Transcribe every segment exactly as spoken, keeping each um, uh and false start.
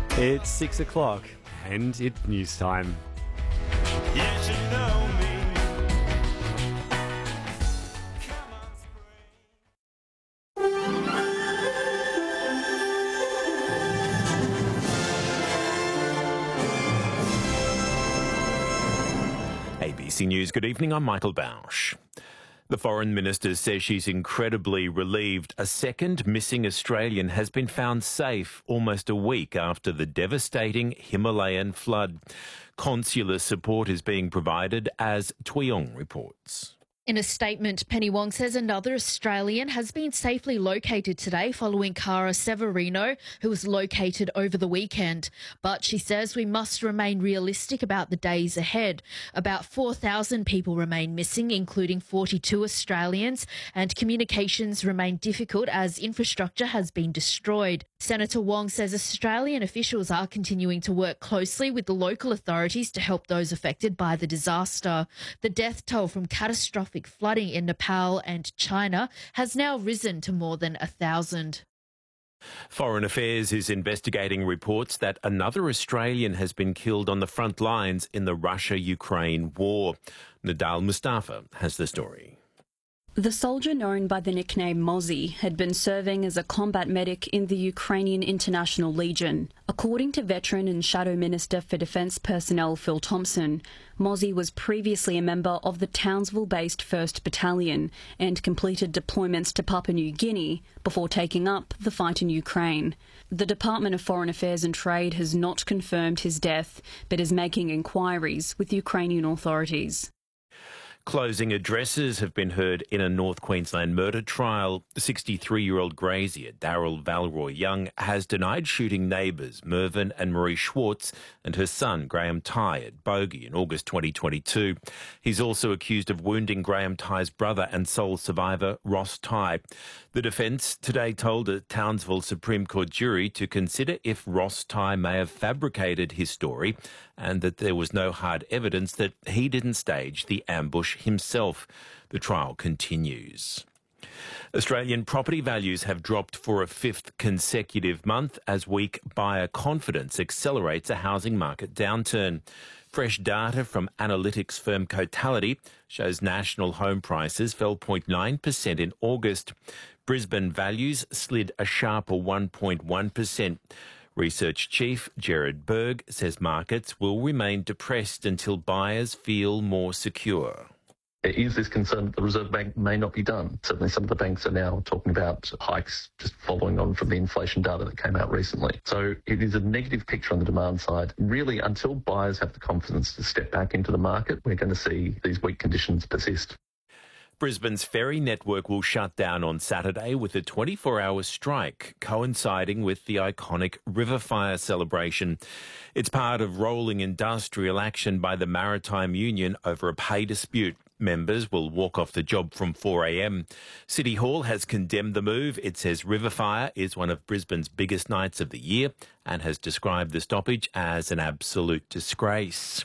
It's six o'clock and it's news time. Yes, you know me. A B C News, good evening, I'm Michael Bausch. The Foreign Minister says she's incredibly relieved a second missing Australian has been found safe almost a week after the devastating Himalayan flood. Consular support is being provided, as Tuyong reports. In a statement, Penny Wong says another Australian has been safely located today following Cara Severino, who was located over the weekend. But she says we must remain realistic about the days ahead. About four thousand people remain missing, including forty-two Australians, and communications remain difficult as infrastructure has been destroyed. Senator Wong says Australian officials are continuing to work closely with the local authorities to help those affected by the disaster. The death toll from catastrophic flooding in Nepal and China has now risen to more than a thousand. Foreign Affairs is investigating reports that another Australian has been killed on the front lines in the Russia-Ukraine war. Nadal Mustafa has the story. The soldier known by the nickname Mozzie had been serving as a combat medic in the Ukrainian International Legion. According to veteran and Shadow Minister for Defence Personnel Phil Thompson, Mozzie was previously a member of the Townsville-based first Battalion and completed deployments to Papua New Guinea before taking up the fight in Ukraine. The Department of Foreign Affairs and Trade has not confirmed his death, but is making inquiries with Ukrainian authorities. Closing addresses have been heard in a North Queensland murder trial. sixty-three-year-old grazier Daryl Valroy Young has denied shooting neighbours Mervyn and Marie Schwartz and her son Graham Tye at Bogey in August twenty twenty-two. He's also accused of wounding Graham Tye's brother and sole survivor Ross Tye. The defence today told a Townsville Supreme Court jury to consider if Ross Tye may have fabricated his story and that there was no hard evidence that he didn't stage the ambush himself. The trial continues. Australian property values have dropped for a fifth consecutive month as weak buyer confidence accelerates a housing market downturn. Fresh data from analytics firm Cotality shows national home prices fell zero point nine percent in August. Brisbane values slid a sharper one point one percent. Research chief Gerard Berg says markets will remain depressed until buyers feel more secure. There is this concern that the Reserve Bank may not be done. Certainly some of the banks are now talking about hikes just following on from the inflation data that came out recently. So it is a negative picture on the demand side. Really, until buyers have the confidence to step back into the market, we're going to see these weak conditions persist. Brisbane's ferry network will shut down on Saturday with a twenty-four hour strike coinciding with the iconic River Fire celebration. It's part of rolling industrial action by the Maritime Union over a pay dispute. Members will walk off the job from four a m. City Hall has condemned the move. It says River Fire is one of Brisbane's biggest nights of the year and has described the stoppage as an absolute disgrace.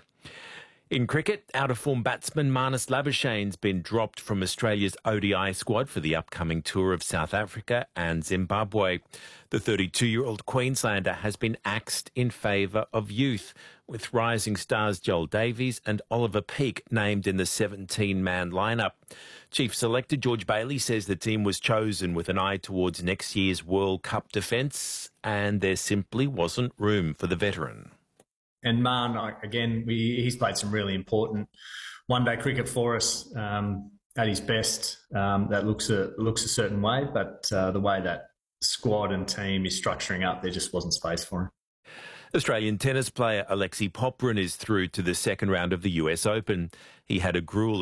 In cricket, out-of-form batsman Marnus Labuschagne's been dropped from Australia's O D I squad for the upcoming tour of South Africa and Zimbabwe. The thirty-two-year-old Queenslander has been axed in favour of youth, with rising stars Joel Davies and Oliver Peake named in the seventeen-man lineup. Chief Selector George Bailey says the team was chosen with an eye towards next year's World Cup defence, and there simply wasn't room for the veteran. And Marn, again, we, he's played some really important one-day cricket for us. Um, at his best, um, that looks a looks a certain way, but uh, the way that squad and team is structuring up, there just wasn't space for him. Australian tennis player Alexei Popyrin is through to the second round of the U S Open. He had a grueling